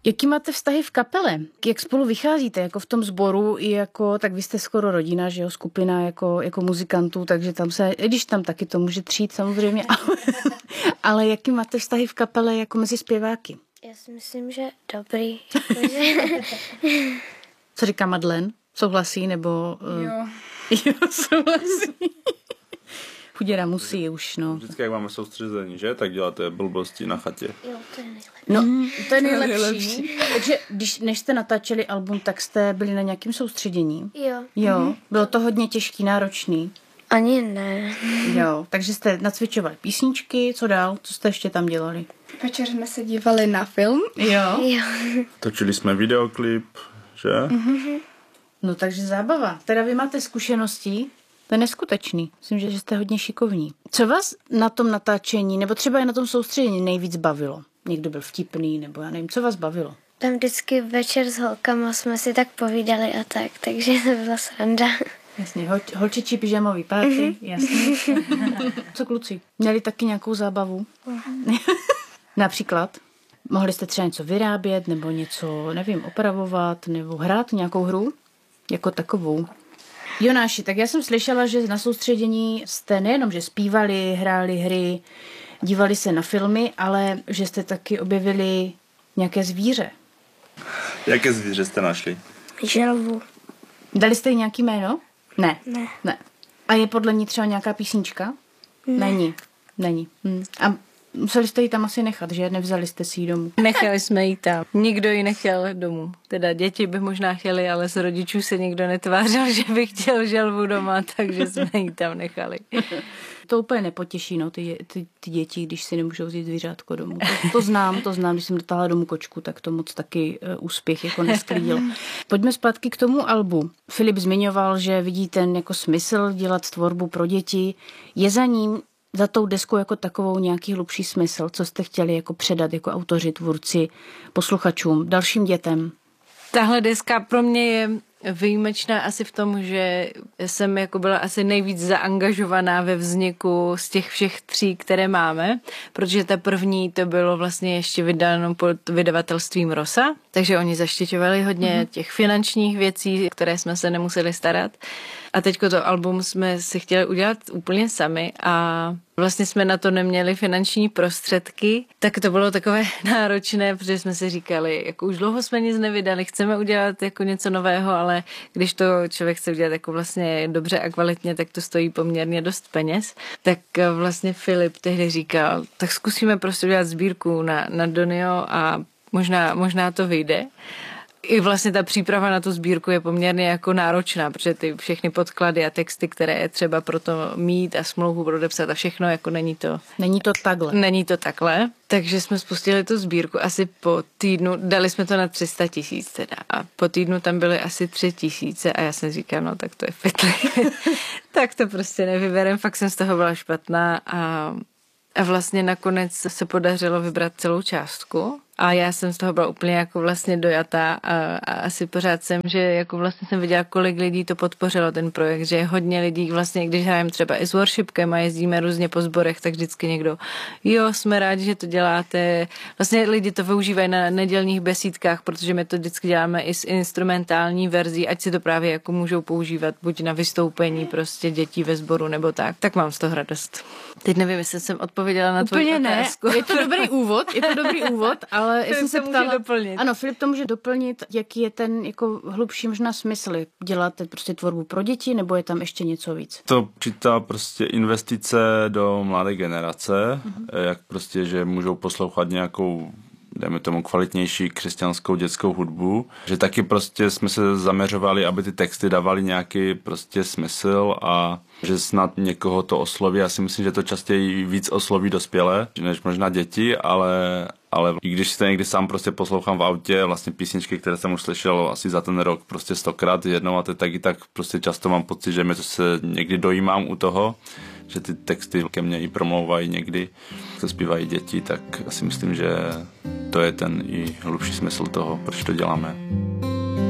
Jaký máte vztahy v kapele? Jak spolu vycházíte? Jako v tom sboru i jako, tak vy jste skoro rodina, že jo, skupina jako muzikantů, takže tam se, i když tam taky to může třít samozřejmě, ale jaký máte vztahy v kapele jako mezi zpěváky? Já si myslím, že dobrý. Co říká Madeleine? Souhlasí nebo... Jo. Jo, souhlasí. Chuděra musí už, no. Vždycky, jak máme soustředění, že? Tak děláte blbosti na chatě. Jo, to je nejlepší. No, to je nejlepší. Takže než jste natáčeli album, tak jste byli na nějakém soustředění? Jo. Jo. Bylo to hodně těžký, náročný? Ani ne. Jo, takže jste nacvičovali písničky, co dál? Co jste ještě tam dělali? Večer jsme se dívali na film. Jo. Jo. Točili jsme videoklip, že? No takže zábava. Teda vy máte zkušenosti, to je neskutečný. Myslím, že jste hodně šikovní. Co vás na tom natáčení, nebo třeba i na tom soustředění nejvíc bavilo? Někdo byl vtipný, nebo já nevím, co vás bavilo? Tam vždycky večer s holkama jsme si tak povídali a tak, takže to byla sranda. Jasně, holčičí pyžamový party, jasně. Co kluci? Měli taky nějakou zábavu? Například? Mohli jste třeba něco vyrábět, nebo něco, nevím, opravovat, nebo hrát nějakou hru? Jako takovou. Jonáši, tak já jsem slyšela, že na soustředění jste nejenom, že zpívali, hráli hry, dívali se na filmy, ale že jste taky objevili nějaké zvíře. Jaké zvíře jste našli? Želvu. Dali jste jí nějaký jméno? Ne. Ne. A je podle ní třeba nějaká písnička? Ne. Není. A museli jste ji tam asi nechat, že? Nevzali jste si ji domů. Nechali jsme ji tam. Nikdo ji nechtěl domů. Teda děti by možná chtěli, ale z rodičů se nikdo netvářil, že by chtěl želvu doma, takže jsme ji tam nechali. To úplně nepotěší, no, ty děti, když si nemůžou vzít zvířátko domů. To znám, když jsem dotáhla domů kočku, tak to moc taky úspěch jako nesklidil. Pojďme zpátky k tomu albu. Filip zmiňoval, že vidí ten jako smysl dělat tvorbu pro děti. Je za tou deskou jako takovou nějaký hlubší smysl, co jste chtěli jako předat jako autoři, tvůrci, posluchačům, dalším dětem? Tahle deska pro mě je výjimečná asi v tom, že jsem jako byla asi nejvíc zaangažovaná ve vzniku z těch všech 3, které máme, protože ta první to bylo vlastně ještě vydáno pod vydavatelstvím Rosa, takže oni zaštiťovali hodně těch finančních věcí, které jsme se nemuseli starat. A teďko to album jsme si chtěli udělat úplně sami a vlastně jsme na to neměli finanční prostředky, tak to bylo takové náročné, protože jsme si říkali, jako už dlouho jsme nic nevydali, chceme udělat jako něco nového, ale když to člověk chce udělat jako vlastně dobře a kvalitně, tak to stojí poměrně dost peněz. Tak vlastně Filip tehdy říkal, tak zkusíme prostě udělat sbírku na Donio a možná to vyjde. I vlastně ta příprava na tu sbírku je poměrně jako náročná, protože ty všechny podklady a texty, které je třeba pro to mít a smlouvu podepsat a všechno, jako není to takhle. Takže jsme spustili tu sbírku asi po týdnu, dali jsme to na 300 000 teda a po týdnu tam byly asi 3 000 a já jsem říkala, no tak to je pytli. Tak to prostě nevyberem, fakt jsem z toho byla špatná a vlastně nakonec se podařilo vybrat celou částku a já jsem z toho byla úplně jako vlastně dojatá a asi pořád jsem, že jako vlastně jsem viděla, kolik lidí to podpořilo ten projekt, že je hodně lidí vlastně, když hrajeme třeba i s worshipkem a jezdíme různě po sborech, tak vždycky někdo, jo, jsme rádi, že to děláte. Vlastně lidi to využívají na nedělních besídkách, protože my to vždycky děláme i s instrumentální verzí, ať si to právě jako můžou používat buď na vystoupení prostě dětí ve sboru nebo tak. Tak mám z toho radost. Teď nevím, jestli jsem odpověděla na tvoji otázku. Je to dobrý úvod, ale já jsem se ptala, doplnit. Ano, Filip to může doplnit, jaký je ten jako hlubší možná smysl. Děláte prostě tvorbu pro děti, nebo je tam ještě něco víc? To čítá prostě investice do mladé generace, jak prostě, že můžou poslouchat nějakou, dejme tomu, kvalitnější křesťanskou dětskou hudbu, že taky prostě jsme se zaměřovali, aby ty texty dávaly nějaký prostě smysl a že snad někoho to osloví. Já si myslím, že to častěji víc osloví dospělé, než možná děti, ale i když si to někdy sám prostě poslouchám v autě, vlastně písničky, které jsem už slyšel asi za ten rok prostě 100krát jednou a taky tak prostě často mám pocit, že mě to se někdy dojímám u toho, že ty texty ke mně i promlouvají někdy, co zpívají děti, tak asi myslím, že to je ten i hlubší smysl toho, proč to děláme.